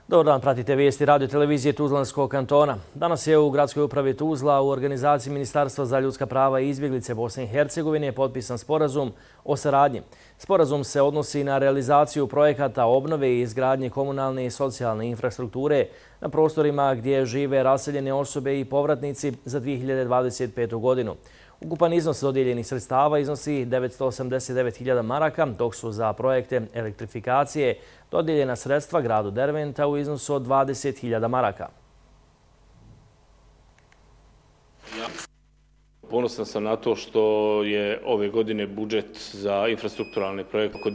Dobar dan, pratite vijesti radio televizije Tuzlanskog kantona. Danas je u Gradskoj upravi Tuzla u organizaciji Ministarstva za ljudska prava i izbjeglice Bosne i Hercegovine potpisan sporazum o saradnji. Sporazum se odnosi na realizaciju projekata obnove i izgradnje komunalne i socijalne infrastrukture na prostorima gdje žive raseljene osobe i povratnici za 2025. godinu. Ukupan iznos dodijeljenih sredstava iznosi 989.000 maraka, dok su za projekte elektrifikacije dodijeljena sredstva gradu Derventa u iznosu od 20.000 maraka. Ponosan sam na to što je ove godine budžet za infrastrukturalne projekte oko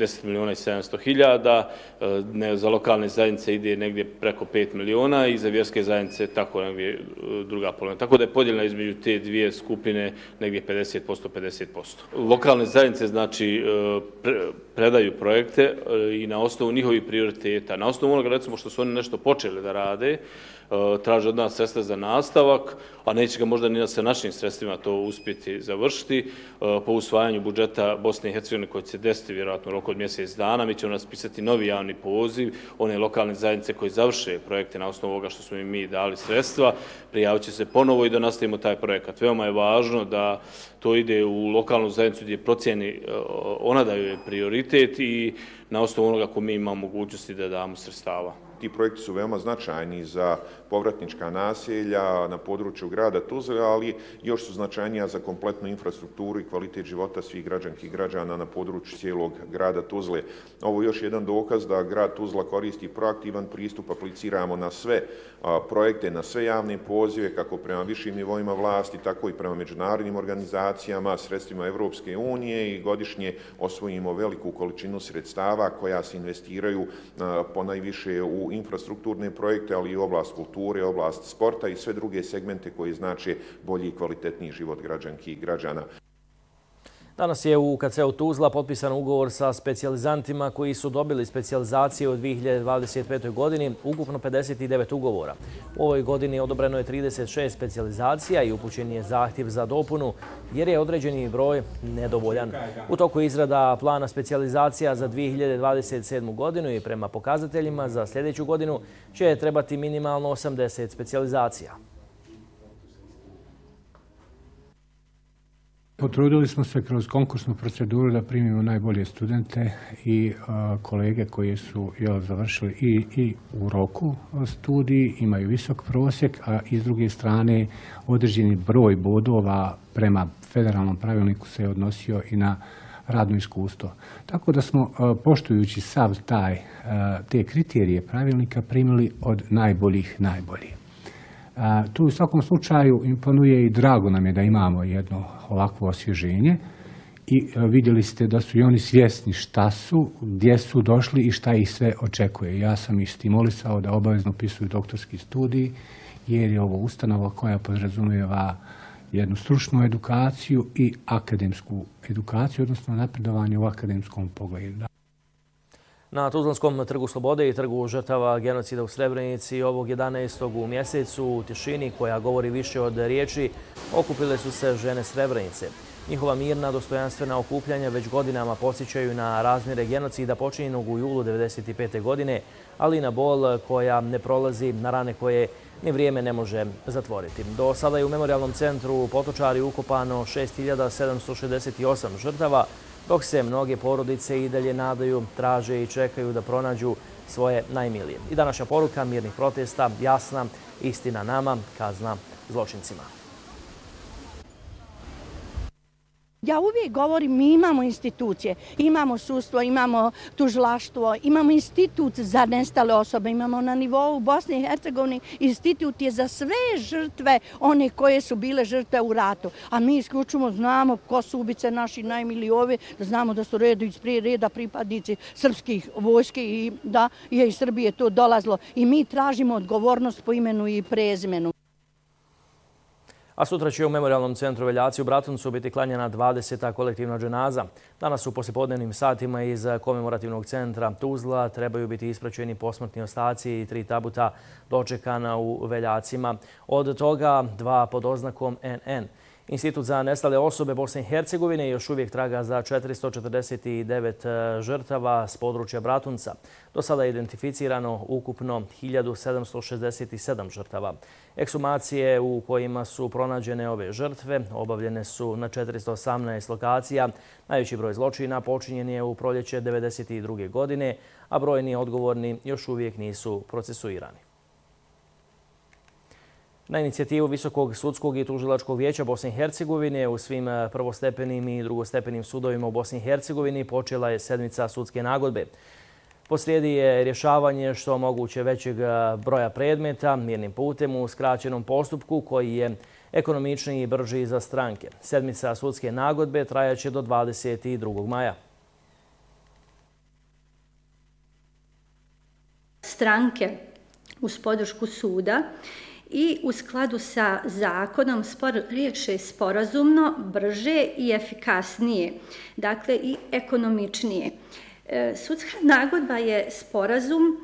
10.700.000, za lokalne zajednice ide negdje preko 5 miliona i za vjerske zajednice tako negdje druga polovina. Tako da je podijeljena između te dvije skupine negdje 50%, 50%. Lokalne zajednice znači predaju projekte i na osnovu njihovih prioriteta, na osnovu onoga recimo što su oni nešto počeli da rade, traže od nas sredstva za nastavak, a neće ga možda ni sa našim sredstvima to uspjeti završiti. Po usvajanju budžeta Bosne i Hercegovine koji će se desiti vjerojatno u roku od mjesec dana, mi ćemo raspisati novi javni poziv. One lokalne zajednice koji završe projekte na osnovu ovoga što smo im mi dali sredstva, prijavit će se ponovo i da nastavimo taj projekat. Veoma je važno da to ide u lokalnu zajednicu gdje procjeni ona daju prioritet i na osnovu onoga ko mi imamo mogućnosti da damo sredstava. Ti projekti su veoma značajni za povratnička naselja na području grada Tuzle, ali još su značajnija za kompletnu infrastrukturu i kvalitet života svih građanki i građana na području cijelog grada Tuzle. Ovo je još jedan dokaz da grad Tuzla koristi proaktivan pristup, apliciramo na sve projekte, na sve javne pozive, kako prema višim nivoima vlasti, tako i prema međunarodnim organizacijama, sredstvima Evropske unije i godišnje osvojimo veliku količinu sredstava koja se investiraju ponajviše u infrastrukturne projekte, ali i oblast kulture, oblast sporta i sve druge segmente koji znače bolji i kvalitetniji život građanki i građana. Danas je u KC-u Tuzla potpisan ugovor sa specijalizantima koji su dobili specijalizacije u 2025. godini, ukupno 59 ugovora. U ovoj godini odobreno je 36 specijalizacija i upućen je zahtjev za dopunu jer je određeni broj nedovoljan. U toku izrada plana specijalizacija za 2027. godinu i prema pokazateljima za sljedeću godinu će trebati minimalno 80 specijalizacija. Potrudili smo se kroz konkursnu proceduru da primimo najbolje studente i kolege koji su završili i u roku studij, imaju visok prosjek, a i s druge strane određeni broj bodova prema federalnom pravilniku se odnosio i na radno iskustvo. Tako da smo, poštujući sav te kriterije pravilnika, primili od najboljih najbolji. Tu u svakom slučaju imponuje i drago nam je da imamo jedno ovakvo osvježenje i vidjeli ste da su i oni svjesni šta su, gdje su došli i šta ih sve očekuje. Ja sam ih stimulisao da obavezno upisuju doktorski studij jer je ovo ustanova koja podrazumijeva jednu stručnu edukaciju i akademsku edukaciju, odnosno napredovanje u akademskom pogledu. Na Tuzlanskom trgu Slobode i trgu žrtava genocida u Srebrenici ovog 11. u mjesecu u tišini koja govori više od riječi okupile su se žene Srebrenice. Njihova mirna, dostojanstvena okupljanja već godinama podsjećaju na razmjere genocida počinjenog u julu 1995. godine, ali i na bol koja ne prolazi, na rane koje ni vrijeme ne može zatvoriti. Do sada je u Memorijalnom centru u Potočari ukopano 6.768 žrtava, dok se mnoge porodice i dalje nadaju, traže i čekaju da pronađu svoje najmilije. I današnja poruka mirnih protesta jasna, istina nama, kazna zločincima. Ja uvijek govorim, mi imamo institucije, imamo sudstvo, imamo tužilaštvo, imamo institut za nestale osobe, imamo na nivou Bosne i Hercegovine institut je za sve žrtve, one koje su bile žrtve u ratu. A mi isključivo znamo ko su ubice naši najmiliji ove, da znamo da su prije reda pripadnici srpskih vojske i da je iz Srbije to dolazilo. I mi tražimo odgovornost po imenu i prezimenu. A sutra će u Memorijalnom centru Veljaci u Bratuncu biti klanjena 20. kolektivna dženaza. Danas u poslijepodnevnim satima iz komemorativnog centra Tuzla trebaju biti ispraćeni posmrtni ostaci i 3 tabuta dočekana u Veljacima. Od toga 2 pod oznakom NN. Institut za nestale osobe Bosne i Hercegovine još uvijek traga za 449 žrtava s područja Bratunca. Do sada je identificirano ukupno 1767 žrtava. Eksumacije u kojima su pronađene ove žrtve obavljene su na 418 lokacija. Najveći broj zločina počinjen je u proljeće 1992. godine, a brojni odgovorni još uvijek nisu procesuirani. Na inicijativu Visokog sudskog i tužilačkog vijeća Bosne i Hercegovine u svim prvostepenim i drugostepenim sudovima u Bosni i Hercegovini počela je sedmica sudske nagodbe. Poslijedi je rješavanje što moguće većeg broja predmeta mirnim putem u skraćenom postupku koji je ekonomičniji i brži za stranke. Sedmica sudske nagodbe trajaće do 22. maja. Stranke uz podršku suda i u skladu sa zakonom riješe sporazumno, brže i efikasnije, dakle i ekonomičnije. Sudska nagodba je sporazum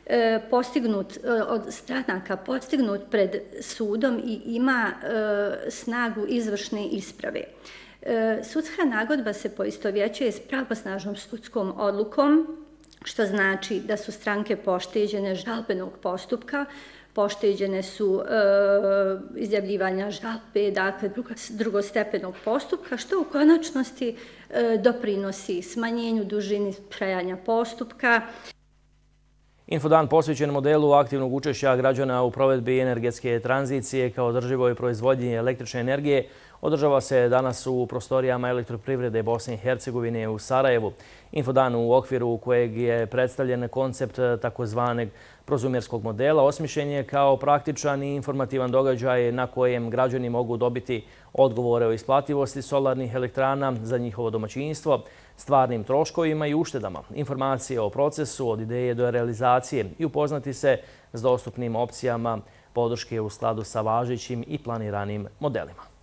od stranaka postignut pred sudom i ima snagu izvršne isprave. Sudska nagodba se poistovjećuje s pravosnažnom sudskom odlukom, što znači da su stranke pošteđene žalbenog postupka, pošteđene su izjavljivanja žalbe, dakle drugostepenog postupka, što u konačnosti doprinosi smanjenju dužine trajanja postupka. Infodan posvećen modelu aktivnog učešća građana u provedbi energetske tranzicije kao održivoj proizvodnji električne energije održava se danas u prostorijama Elektroprivrede Bosne i Hercegovine u Sarajevu. Infodan u okviru kojeg je predstavljen koncept takozvanog prozumerskog modela osmišljen je kao praktičan i informativan događaj na kojem građani mogu dobiti odgovore o isplativosti solarnih elektrana za njihovo domaćinstvo, stvarnim troškovima i uštedama, informacije o procesu od ideje do realizacije i upoznati se s dostupnim opcijama podrške u skladu sa važećim i planiranim modelima.